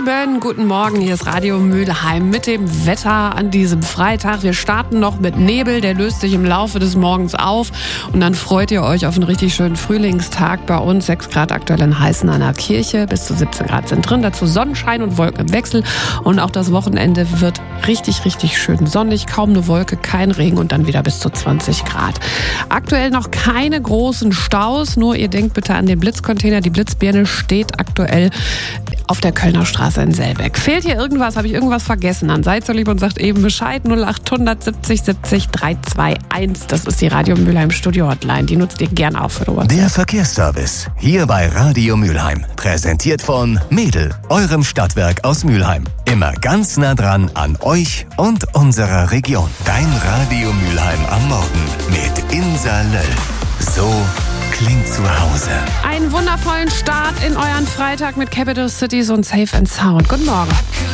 lieben guten Morgen, hier ist Radio Mülheim mit dem Wetter an diesem Freitag. Wir starten noch mit Nebel, der löst sich im Laufe des Morgens auf und dann freut ihr euch auf einen richtig schönen Frühlingstag bei uns. 6 Grad aktuell in Heißen an der Kirche, bis zu 17 Grad sind drin, dazu Sonnenschein und Wolken im Wechsel und auch das Wochenende wird richtig schön sonnig, kaum eine Wolke, kein Regen und dann wieder bis zu 20 Grad. Aktuell noch keine großen Staus, nur ihr denkt bitte an den Blitzcontainer. Die Blitzbirne steht aktuell auf der Kölner Straße in Selbeck. Fehlt hier irgendwas? Habe ich irgendwas vergessen? Dann seid so lieb und sagt eben Bescheid. 0800 70 70 321. Das ist die Radio Mülheim Studio Hotline. Die nutzt ihr gerne auch für WhatsApp. Der Verkehrsservice hier bei Radio Mülheim. Präsentiert von Mädel, eurem Stadtwerk aus Mülheim. Immer ganz nah dran an euch und unserer Region. Dein Radio Mülheim am Morgen mit Insa Löll. So klingt zu Hause. Einen wundervollen Start in euren Freitag mit Capital Cities und Safe and Sound. Guten Morgen.